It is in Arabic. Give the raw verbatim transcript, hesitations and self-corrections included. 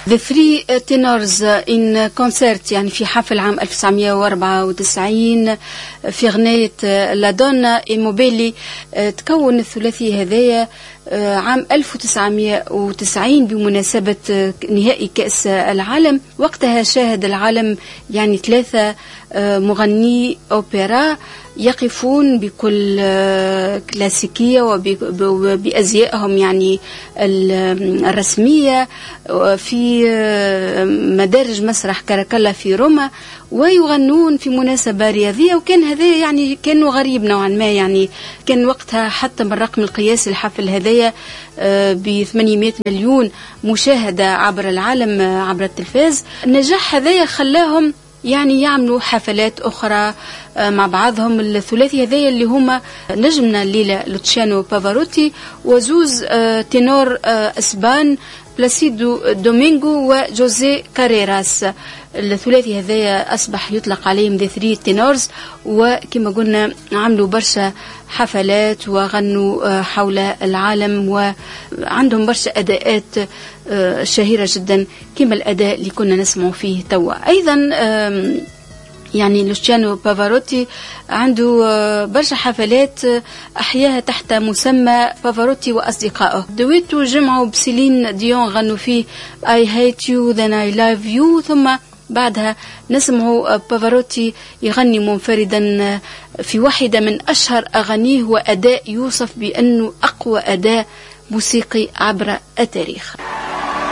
The Three Tenors in Concert، يعني في حفل عام ألف وتسعمائة وأربعة وتسعين في غناية لا دونا إيموبيلي. تكون الثلاثي هذايا عام ألف وتسعمائة وتسعين بمناسبة نهائي كأس العالم. وقتها شاهد العالم يعني ثلاثة مغني أوبرا يقفون بكل كلاسيكية وبأزيائهم يعني الرسمية في مدارج مسرح كاراكالا في روما، ويغنون في مناسبة رياضية. وكان هذا يعني كانوا غريب نوعا ما، يعني كان وقتها حتى من الرقم القياسي الحفل هذايا ب ثمانمائة مليون مشاهدة عبر العالم عبر التلفاز. النجاح هذايا خلاهم يعني يعملوا حفلات أخرى مع بعضهم. الثلاثي هذايا اللي هما نجمنا الليلة لوتشيانو بافاروتي وزوز تينور أسبان بلاسيدو دومينغو وجوزي كاريراس. الثلاثي هذايا أصبح يطلق عليهم ذا ثري تينورز، وكما قلنا عملوا برشا حفلات وغنوا حول العالم، وعندهم برشا أداءات شهيرة جدا كما الأداء اللي كنا نسمع فيه توا. أيضا يعني لوتشيانو بافاروتي عنده برشا حفلات أحياها تحت مسمى بافاروتي وأصدقائه. دويتو جمعوا بسيلين ديون غنوا فيه I hate you then I love you، ثم بعدها نسمعوا بافاروتي يغني منفردا في واحدة من أشهر أغانيه، وأداء يوصف بأنه أقوى أداء موسيقي عبر التاريخ.